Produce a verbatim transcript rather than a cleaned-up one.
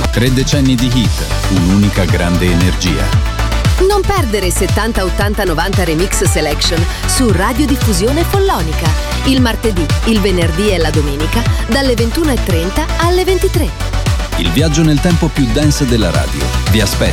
Tre decenni di hit, un'unica grande energia. Non perdere settanta ottanta novanta Remix Selection su Radiodiffusione Follonica. Il martedì, il venerdì e la domenica dalle ventuno e trenta alle ventitré. Il viaggio nel tempo più dance della radio. Vi aspetto.